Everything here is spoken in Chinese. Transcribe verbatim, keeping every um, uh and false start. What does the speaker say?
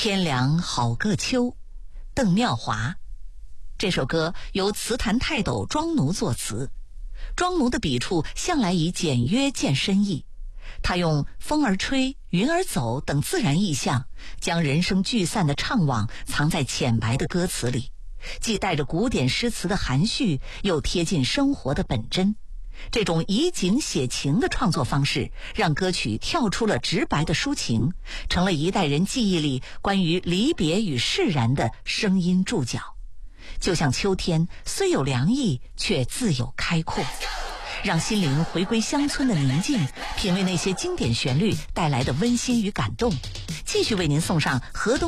天凉好个秋，邓妙华。这首歌由词坛泰斗庄奴作词，庄奴的笔触向来以简约见深意，他用风儿吹、云儿走等自然意象，将人生聚散的怅惘藏在浅白的歌词里，既带着古典诗词的含蓄，又贴近生活的本真。这种以景写情的创作方式，让歌曲跳出了直白的抒情，成了一代人记忆里关于离别与释然的声音注脚。就像秋天，虽有凉意，却自有开阔，让心灵回归乡村的宁静，品味那些经典旋律带来的温馨与感动。继续为您送上河东